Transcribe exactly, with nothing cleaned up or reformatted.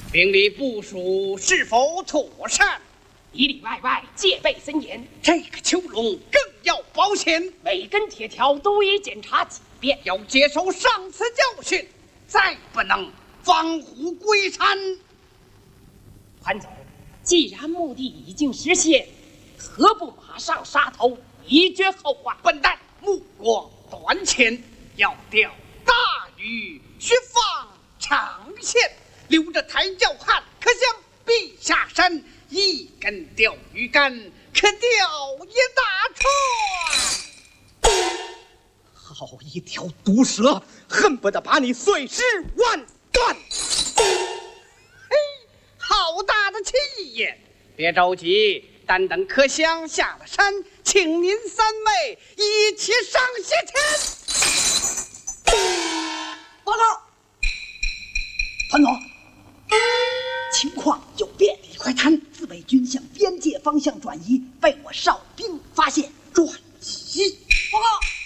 兵力部署是否妥善？ 里里外外戒备森严。 这个囚笼更要保险， 每根铁条都已检查几遍， 要接受上次教训，再不能放虎归山。 潘总，既然目的已经实现，何不马上杀头，以绝后患？ 笨蛋，目光短浅，要钓大鱼须放长线，留着抬轿汉，可向地下山。一根钓鱼竿可钓一大船。 好一条毒蛇，恨不得把你碎尸万段。 嘿，好大的气焰！别着急，但等柯香下了山，请您三位一起上西天。 报告，潘总，情况有变。李快滩自卫军向边界方向转移，被我哨兵发现，转移。